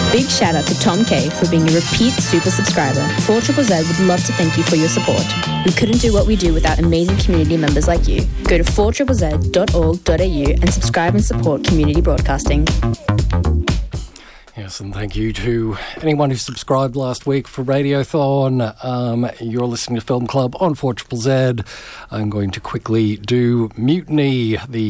Big shout out to Tom K for being a repeat super subscriber. 4ZZZ would love to thank you for your support. We couldn't do what we do without amazing community members like you. Go to 4ZZZ.org.au and subscribe and support community broadcasting. Yes, and thank you to anyone who subscribed last week for Radiothon. You're listening to Film Club on 4ZZZ. I'm going to quickly do Mutiny, the